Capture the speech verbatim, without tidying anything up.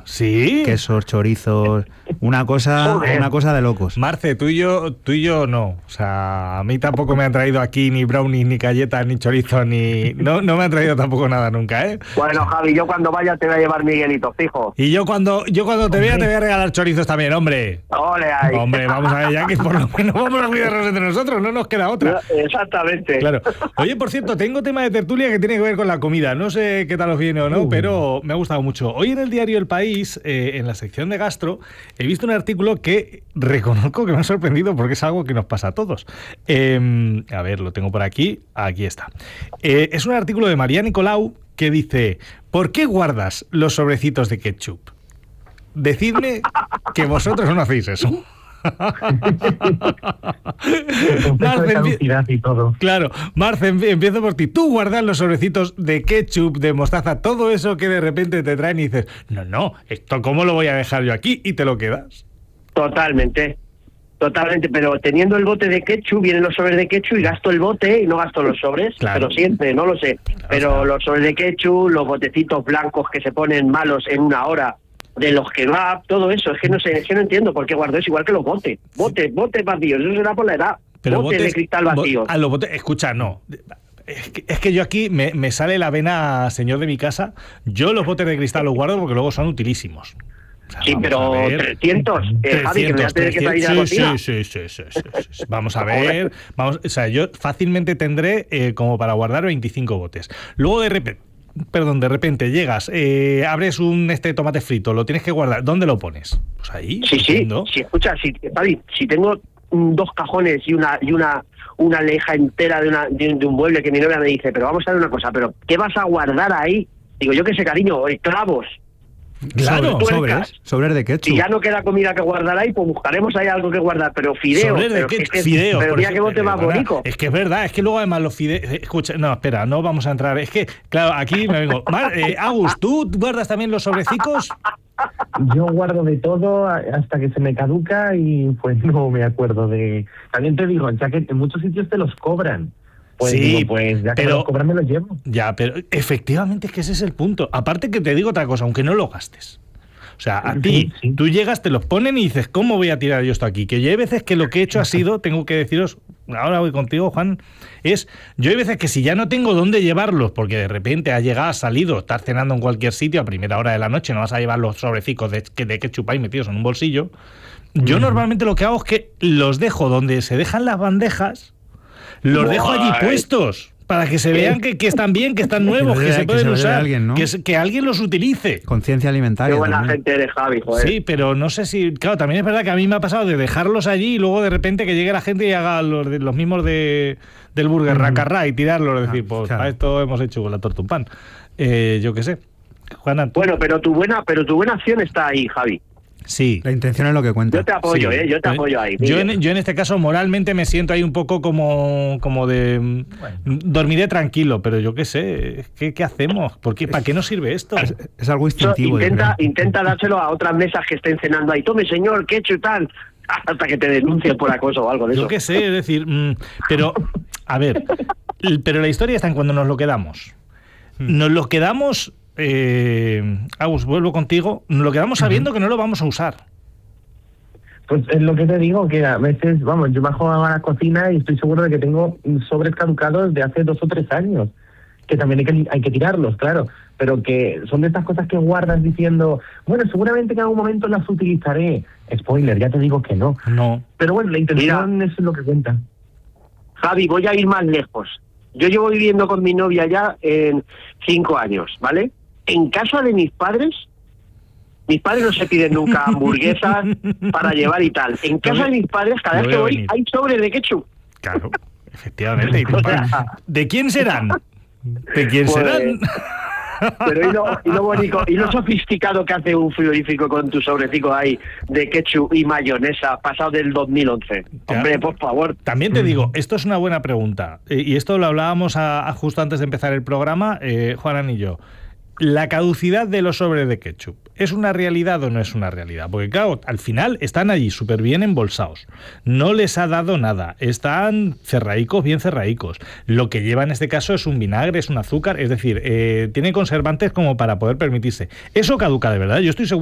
¿Sí? Quesos, chorizos, una cosa, una cosa de locos. Marce, tú y yo, tú y yo no. O sea, a mí tampoco me han traído aquí ni brownies, ni galletas, ni chorizos, ni... No, no me han traído tampoco nada nunca, ¿eh? Bueno, Javi, yo cuando vaya te voy a llevar Miguelito, fijo. Y yo cuando, yo cuando te vea te voy a regalar chorizos también, hombre. Ole ahí. Hombre, vamos a ver, ya que por lo menos vamos a cuidarnos entre nosotros, no nos queda otra. Exactamente. Claro. Oye, por cierto, tengo tema de tertulia que tiene que ver con la comida. No sé qué tal os viene o no, uh. pero me ha gustado mucho. Hoy en el diario El País, eh, en la sección de gastro, he visto un artículo que reconozco que me ha sorprendido porque es algo que nos pasa a todos. Eh, a ver, lo tengo por aquí. Aquí está. Eh, es un artículo de María Nicolau que dice: ¿por qué guardas los sobrecitos de ketchup? Decidme que vosotros no hacéis eso. Marce, empie- y todo. Claro, Marce, empiezo por ti. Tú guardas los sobrecitos de ketchup, de mostaza, todo eso que de repente te traen y dices, no, no, esto cómo lo voy a dejar yo aquí, y te lo quedas. Totalmente, totalmente, pero teniendo el bote de ketchup, vienen los sobres de ketchup y gasto el bote y no gasto los sobres, claro. Pero siempre, no lo sé, pero o sea, los sobres de ketchup, los botecitos blancos que se ponen malos en una hora, de los kebab, todo eso, es que no sé, es que no entiendo por qué guardo eso, igual que los botes, botes, botes vacíos, eso será por la edad, pero botes, botes de cristal vacíos. A los botes, escucha, no, es que, es que yo aquí me, me sale la vena, señor de mi casa, yo los botes de cristal los guardo porque luego son utilísimos. O sea, sí, pero trescientos, eh, Javi, que me voy a tener que salir a la cocina. Sí, sí, sí, sí, sí, sí. Vamos a ver, vamos, o sea, yo fácilmente tendré eh, como para guardar veinticinco botes. Luego de repente, perdón, de repente llegas, eh, abres un este tomate frito, lo tienes que guardar, ¿dónde lo pones? Pues ahí. Sí, sí, sí, escucha, si, Javi, si tengo dos cajones y una y una una leja entera de, una, de, de un mueble que mi novia me dice, pero vamos a ver una cosa, pero ¿qué vas a guardar ahí? Digo, yo qué sé, cariño, clavos. Claro, sobres, sobres de ketchup. Si ya no queda comida que guardar ahí, pues buscaremos ahí algo que guardar, pero fideos. Sobres de ketchup, fideos. Pero mira qué bote más bonito. Es que es verdad, es que luego además los fideos... Escucha, no, espera, no vamos a entrar. Es que, claro, aquí me vengo. Mar, eh, Agus, ¿tú guardas también los sobrecicos? Yo guardo de todo hasta que se me caduca y pues no me acuerdo de... También te digo, ya que en muchos sitios te los cobran. Pues sí, digo, pues ya que pero, me los cobran me los llevo. Ya, pero efectivamente es que ese es el punto. Aparte que te digo otra cosa, aunque no lo gastes. O sea, a ti, sí, sí. Tú llegas, te los ponen y dices, ¿cómo voy a tirar yo esto aquí? Que yo hay veces que lo que he hecho ha sido, tengo que deciros, ahora voy contigo, Juan, es, yo hay veces que si ya no tengo dónde llevarlos, porque de repente has llegado, has salido, estás cenando en cualquier sitio a primera hora de la noche, no vas a llevar los sobrecicos de, de ketchup ahí metidos en un bolsillo, yo uh-huh. normalmente lo que hago es que los dejo donde se dejan las bandejas, los Boy. dejo allí puestos. Para que se vean que, que están bien, que están nuevos, que, que se pueden que se usar, alguien, ¿no? que, que alguien los utilice. Conciencia alimentaria. Qué buena también. gente eres, Javi, joder. Sí, pero no sé si... Claro, también es verdad que a mí me ha pasado de dejarlos allí y luego de repente que llegue la gente y haga los, de, los mismos de, del burger, mm. racarra, y tirarlos. Es decir, ah, pues claro. A esto hemos hecho con la torta un pan. Eh, yo qué sé. Juana, bueno, pero tu buena, pero tu buena acción está ahí, Javi. Sí. La intención es lo que cuenta. Yo te apoyo, sí. eh, yo te apoyo ahí. Yo en, yo en este caso moralmente me siento ahí un poco como, como de... Bueno. Dormiré tranquilo, pero yo qué sé, ¿qué, qué hacemos? ¿Por qué, ¿Para qué nos sirve esto? Es, es algo instintivo. So, intenta, intenta dárselo a otras mesas que estén cenando ahí. Tome, señor, qué chutan. Hasta que te denuncien por acoso o algo de yo eso. Yo qué sé, es decir, mmm, pero, a ver, pero la historia está en cuando nos lo quedamos. Nos lo quedamos... Eh, Agus, vuelvo contigo. Nos lo quedamos sabiendo uh-huh. que no lo vamos a usar. Pues es lo que te digo, que a veces, vamos, yo bajo a la cocina y estoy seguro de que tengo sobres caducados de hace dos o tres años, que también hay que, hay que tirarlos, claro, pero que son de estas cosas que guardas diciendo, bueno, seguramente que en algún momento las utilizaré. Spoiler, ya te digo que no. No. Pero bueno, la intención Mira, es lo que cuenta. Javi, voy a ir más lejos. Yo llevo viviendo con mi novia ya en cinco años, ¿vale? En casa de mis padres, mis padres no se piden nunca hamburguesas para llevar y tal. En casa de mis padres, cada vez que voy, venir. hay sobres de ketchup. Claro, efectivamente. O sea, ¿de quién serán? ¿De quién pues, serán? Pero y lo, y lo bonito, y lo sofisticado que hace un frigorífico con tu sobrecico ahí de ketchup y mayonesa pasado del dos mil once. Claro. Hombre, por favor. También te digo, esto es una buena pregunta. Eh, y esto lo hablábamos a, a justo antes de empezar el programa, eh, Juanan y yo. La caducidad de los sobres de ketchup, ¿es una realidad o no es una realidad? Porque claro, al final están allí súper bien embolsados, no les ha dado nada, están cerraicos, bien cerraicos. Lo que lleva en este caso es un vinagre, es un azúcar, es decir, eh, tiene conservantes como para poder permitirse. Eso caduca de verdad, yo estoy seguro.